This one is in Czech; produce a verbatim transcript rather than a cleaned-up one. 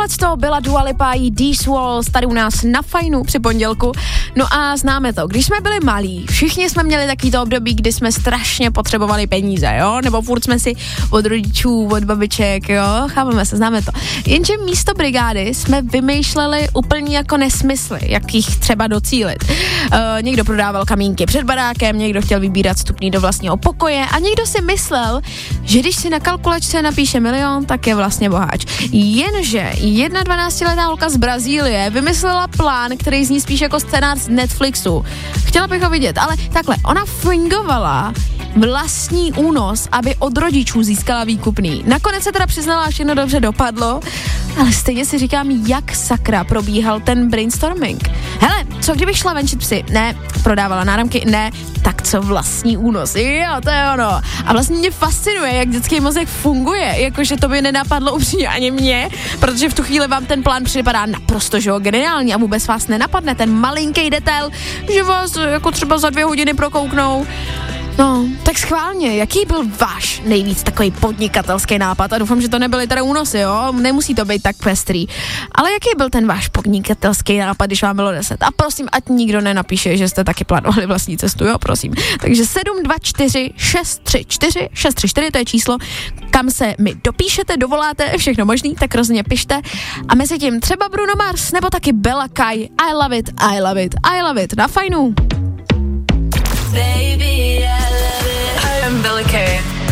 Tohleto byla Dua Lipa i These Walls tady u nás na Fajnu při pondělku. No a známe to, když jsme byli malí, všichni jsme měli takovýto období, kdy jsme strašně potřebovali peníze, jo, nebo furt jsme si od rodičů, od babiček, jo, chápeme se, známe to. Jenže místo brigády jsme vymýšleli úplně jako nesmysly, jak jich třeba docílit. Uh, někdo prodával kamínky před barákem, někdo chtěl vybírat vstupný do vlastního pokoje a někdo si myslel, že když si na kalkulačce napíše milion, tak je vlastně boháč. Jenže jedna dvanáctiletá holka z Brazílie vymyslela plán, který zní spíš jako scénář z Netflixu. Chtěla bych ho vidět, ale takhle, ona fingovala vlastní únos, aby od rodičů získala výkupný. Nakonec se teda přiznala, že všechno dobře dopadlo, ale stejně si říkám, jak sakra probíhal ten brainstorming. Hele, co kdybych šla venčit psy? Ne. Prodávala náramky? Ne. Tak co vlastní únos? Jo, to je ono. A vlastně mě fascinuje, jak dětský mozek funguje, jakože to by nenapadlo upřímně ani mě, protože v tu chvíli vám ten plán připadá naprosto, že jo, geniální a vůbec vás nenapadne ten malinký detail, že vás jako třeba za dvě hodiny prokouknou. No, tak schválně, jaký byl váš nejvíc takový podnikatelský nápad? A doufám, že to nebyly teda únosy, jo? Nemusí to být tak pestrý. Ale jaký byl ten váš podnikatelský nápad, když vám bylo deset? A prosím, ať nikdo nenapíše, že jste taky plánovali vlastní cestu, jo, prosím. Takže sedm dva čtyři šest tři čtyři šest tři čtyři, to je číslo, kam se mi dopíšete, dovoláte, všechno možný, tak rozhodně pište. A mezi tím třeba Bruno Mars, nebo taky Bella Kai, I love it, I love it, I love it, na Fajnu. Baby.